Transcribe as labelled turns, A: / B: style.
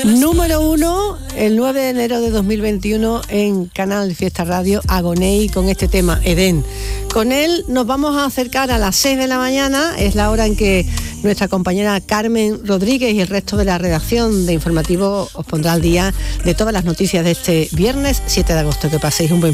A: Número 1, el 9 de enero de 2021 en Canal Fiesta Radio, Agoney con este tema, Edén. Con él nos vamos a acercar a las 6 de la mañana, es la hora en que nuestra compañera Carmen Rodríguez y el resto de la redacción de Informativo os pondrá al día de todas las noticias de este viernes 7 de agosto. Que paséis un buen fin.